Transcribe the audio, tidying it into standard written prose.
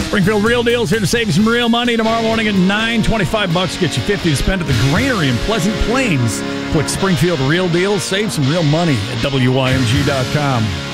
Springfield Real Deals here to save you some real money tomorrow morning at 9. $25 get you 50 to spend at the Granary in Pleasant Plains. Click Springfield Real Deals. Save some real money at WYMG.com.